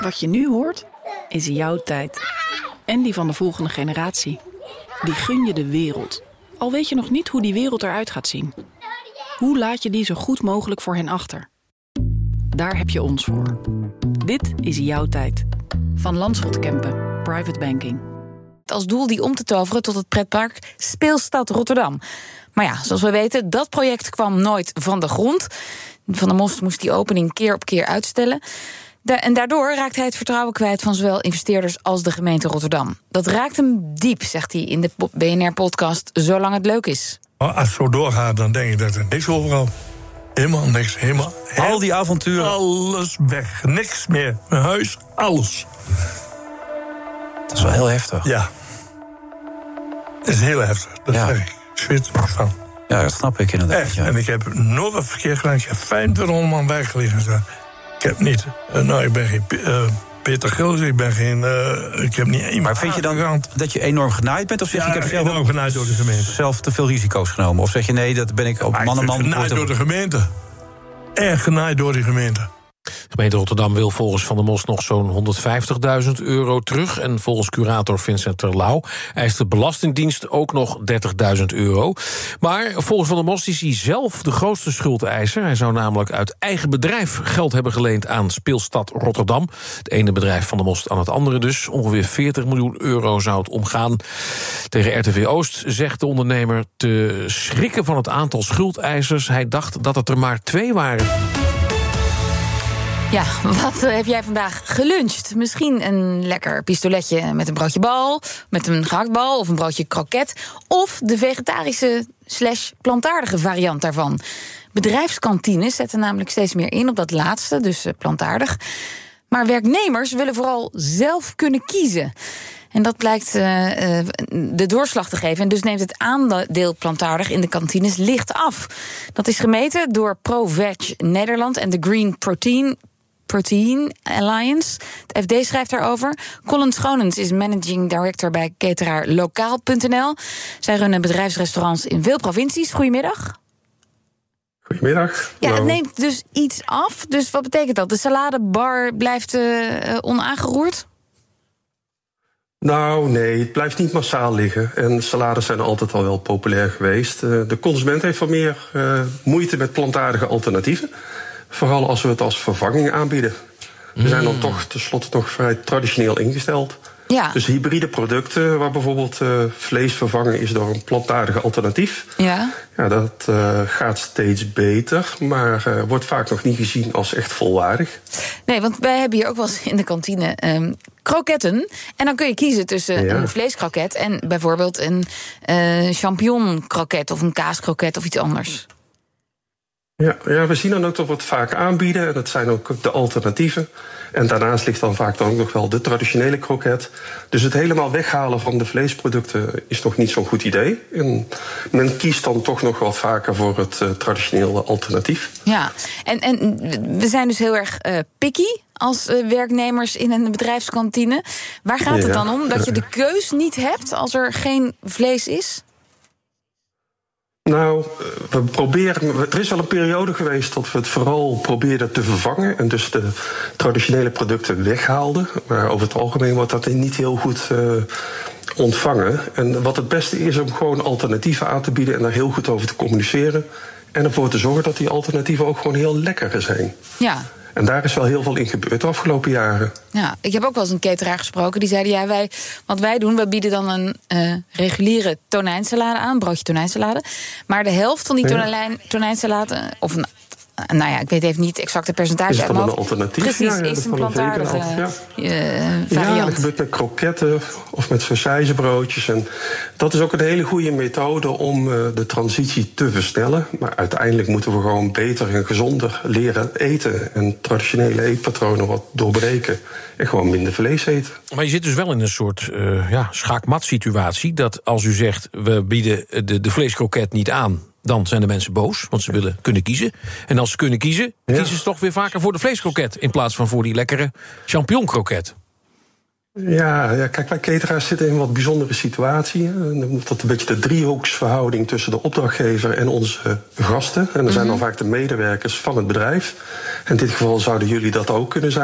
Wat je nu hoort, is jouw tijd. En die van de volgende generatie. Die gun je de wereld. Al weet je nog niet hoe die wereld eruit gaat zien. Hoe laat je die zo goed mogelijk voor hen achter? Daar heb je ons voor. Dit is jouw tijd. Van Landschot Kempen, Private Banking. Als doel die om te toveren tot het pretpark Speelstad Rotterdam. Maar ja, zoals we weten, dat project kwam nooit van de grond. Van der Most moest die opening keer op keer uitstellen. En daardoor raakt hij het vertrouwen kwijt van zowel investeerders als de gemeente Rotterdam. Dat raakt hem diep, zegt hij in de BNR-podcast Zolang het leuk is. Als het zo doorgaat, dan denk ik dat er niks overal. Helemaal niks. Al die avonturen. Alles weg. Niks meer. Mijn huis, alles. Dat is wel heel heftig. Ja. Dat is heel heftig. Dat zeg ik. Ik zweet er van. Ja, dat snap ik inderdaad. Echt. Ja. En ik heb nooit wat verkeerd gedaan. Ik heb 2500 man weggelegen. Ik heb niet. Ik ben geen Peter Gils. Ik ben geen. Ik heb niet iemand. Maar vind je dan dat je enorm genaaid bent? Of zeg je, ik heb zelf enorm genaaid door de gemeente. Zelf te veel risico's genomen? Of zeg je nee, dat ben ik op man en man. Genaaid door de gemeente. Erg genaaid door die gemeente. De gemeente Rotterdam wil volgens Van der Most nog zo'n €150.000 terug. En volgens curator Vincent Terlouw eist de Belastingdienst ook nog €30.000. Maar volgens Van der Most is hij zelf de grootste schuldeiser. Hij zou namelijk uit eigen bedrijf geld hebben geleend aan Speelstad Rotterdam. Het ene bedrijf Van der Most aan het andere dus. Ongeveer €40 miljoen zou het omgaan. Tegen RTV Oost zegt de ondernemer te schrikken van het aantal schuldeisers. Hij dacht dat het er maar 2 waren. Ja, wat heb jij vandaag geluncht? Misschien een lekker pistoletje met een broodje bal, met een gehaktbal of een broodje kroket. Of de vegetarische / plantaardige variant daarvan. Bedrijfskantines zetten namelijk steeds meer in op dat laatste, dus plantaardig. Maar werknemers willen vooral zelf kunnen kiezen. En dat blijkt de doorslag te geven. En dus neemt het aandeel plantaardig in de kantines licht af. Dat is gemeten door ProVeg Nederland en de Green Protein Alliance. Het FD schrijft daarover. Colin Schonens is managing director bij cateraar Lokaal.nl. Zij runnen bedrijfsrestaurants in veel provincies. Goedemiddag. Goedemiddag. Ja, het neemt dus iets af. Dus wat betekent dat? De saladebar blijft onaangeroerd? Nou, nee, het blijft niet massaal liggen. En salades zijn altijd al wel populair geweest. De consument heeft wat meer moeite met plantaardige alternatieven. Vooral als we het als vervanging aanbieden. We zijn dan toch tenslotte nog vrij traditioneel ingesteld. Ja. Dus hybride producten, waar bijvoorbeeld vlees vervangen is door een plantaardig alternatief. Ja, dat gaat steeds beter, maar wordt vaak nog niet gezien als echt volwaardig. Nee, want wij hebben hier ook wel eens in de kantine kroketten. En dan kun je kiezen tussen een vleeskroket en bijvoorbeeld een champignon-kroket of een kaaskroket of iets anders. Ja, we zien dan ook dat we het vaak aanbieden. En dat zijn ook de alternatieven. En daarnaast ligt dan vaak dan ook nog wel de traditionele kroket. Dus het helemaal weghalen van de vleesproducten is nog niet zo'n goed idee. En men kiest dan toch nog wat vaker voor het traditionele alternatief. Ja, en we zijn dus heel erg picky als werknemers in een bedrijfskantine. Waar gaat het dan om? Dat je de keus niet hebt als er geen vlees is? Nou, er is wel een periode geweest dat we het vooral probeerden te vervangen. En dus de traditionele producten weghaalden. Maar over het algemeen wordt dat niet heel goed ontvangen. En wat het beste is om gewoon alternatieven aan te bieden en daar heel goed over te communiceren. En ervoor te zorgen dat die alternatieven ook gewoon heel lekker zijn. Ja. En daar is wel heel veel in gebeurd de afgelopen jaren. Ja, ik heb ook wel eens een cateraar gesproken. Die zeiden, wat wij doen, we bieden dan een reguliere tonijnsalade aan. Een broodje tonijnsalade. Maar de helft van die tonijnsalade, of ik weet even niet exact de percentage. Is dat dan een alternatief? Precies, is een plantaardige variant. Ja, dat gebeurt met kroketten of met sausijzenbroodjes. En dat is ook een hele goede methode om de transitie te versnellen. Maar uiteindelijk moeten we gewoon beter en gezonder leren eten. En traditionele eetpatronen wat doorbreken. En gewoon minder vlees eten. Maar je zit dus wel in een soort schaakmat situatie. Dat als u zegt, we bieden de vleeskroket niet aan, dan zijn de mensen boos, want ze willen kunnen kiezen. En als ze kunnen kiezen, kiezen ze toch weer vaker voor de vleeskroket in plaats van voor die lekkere champignonkroket. Ja, kijk, wij cateraars zitten in een wat bijzondere situatie. Dan moet dat een beetje de driehoeksverhouding tussen de opdrachtgever en onze gasten. En dat zijn dan vaak de medewerkers van het bedrijf. In dit geval zouden jullie dat ook kunnen zijn.